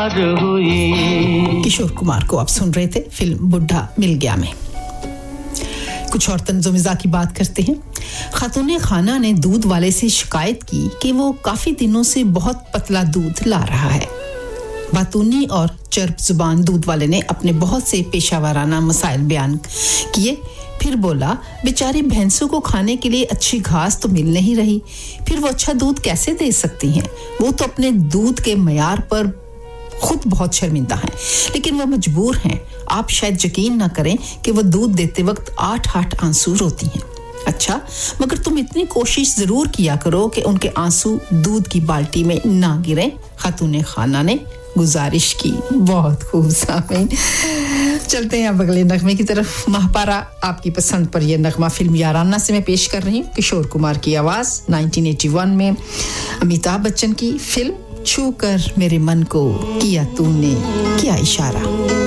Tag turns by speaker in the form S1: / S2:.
S1: प्यार हुई।
S2: किशोर कुमार को आप सुन रहे थे फिल्म बुढ़ा मिल गया में। कुछ और तंज़ो-मिज़ा की बात करते हैं। खातूने खाना ने दूध वाले से शिकायत की कि वो काफी दिनों से बहुत पतला दूध ला रहा है। बातूनी और चर्प जुबान दूध वाले ने अपने बहुत से पेशावराना मसाइल बयान किए। फिर बोला, बेचारी भैंसों को खाने के लिए अच्छी घास तो मिल नहीं रही, फिर वो अच्छा दूध कैसे दे सकती हैं? वो तो अपने दूध के मयार पर खुद बहुत शर्मिंदा हैं, लेकिन वो मजबूर हैं। आप शायद यकीन ना करें कि वो दूध देते वक्त 8-8 आंसू रोती हैं। अच्छा, मगर तुम इतनी कोशिश जरूर किया करो कि उनके आंसू दूध की बाल्टी में ना गिरें, खातूने खाना ने गुजारिश की। बहुत खूब सामीन। चलते हैं अब अगले नगमे की तरफ। महापारा आपकी पसंद पर यह नगमा फिल्म याराना से मैं पेश कर रही हूँ। किशोर कुमार की आवाज 1981 में अमिताभ बच्चन की फिल्म छू कर मेरे मन को किया तूने क्या इशारा।